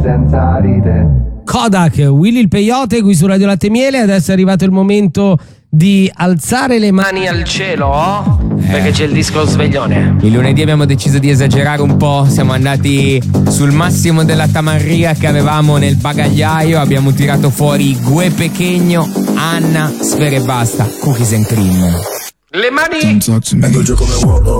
senza ride. Kodak, Willy il Peyote qui su Radio Latte Miele. Adesso è arrivato il momento di alzare le mani al cielo, perché c'è il disco sveglione. Il lunedì abbiamo deciso di esagerare un po', siamo andati sul massimo della tamarria che avevamo nel bagagliaio, abbiamo tirato fuori Gue Pequeño, Anna, Sfere e Basta, Cookies and Cream. Le mani